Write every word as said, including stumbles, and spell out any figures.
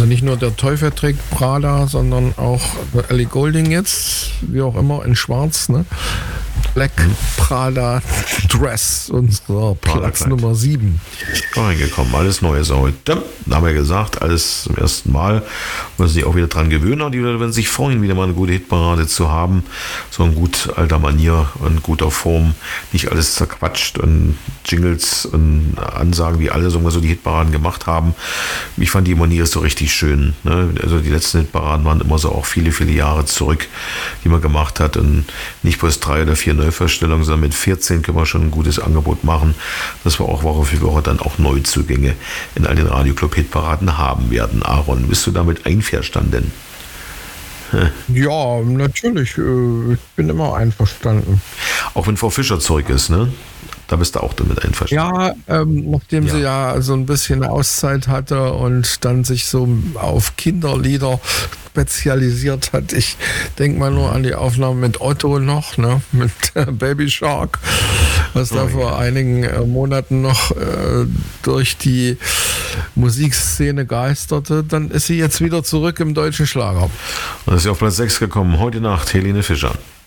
nicht nur der Teufel trägt Prada, sondern auch Ellie Goulding jetzt, wie auch immer, in schwarz, ne? Black Prada Dress, unser Platz Nummer sieben. Reingekommen, alles Neues heute. Da haben wir gesagt, alles zum ersten Mal. Müssen sich auch wieder dran gewöhnen, und die Leute werden sich freuen, wieder mal eine gute Hitparade zu haben. So ein gut alter Manier und guter Form. Nicht alles zerquatscht und Jingles und Ansagen, wie alle so die Hitparaden gemacht haben. Ich fand die Manier so richtig schön. Ne? Also die letzten Hitparaden waren immer so auch viele, viele Jahre zurück, die man gemacht hat, und nicht bloß drei oder vier Neuverstellungen, sondern mit vierzehn können wir schon ein gutes Angebot machen, dass wir auch Woche für Woche dann auch Neuzugänge in all den Radioclub-Hitparaden haben werden. Aaron, bist du damit einverstanden? Ja, natürlich. Ich bin immer einverstanden. Auch wenn Frau Fischer Zeug ist, ne? Da bist du auch damit einverstanden. Ja, ähm, nachdem Ja. sie ja so ein bisschen eine Auszeit hatte und dann sich so auf Kinderlieder spezialisiert hat. Ich denke mal nur an die Aufnahmen mit Otto noch, ne, mit äh, Baby Shark, was da Oh, vor ja. einigen äh, Monaten noch äh, durch die Musikszene geisterte. Dann ist sie jetzt wieder zurück im deutschen Schlager. Und ist sie auf Platz sechs gekommen, heute Nacht, Helene Fischer.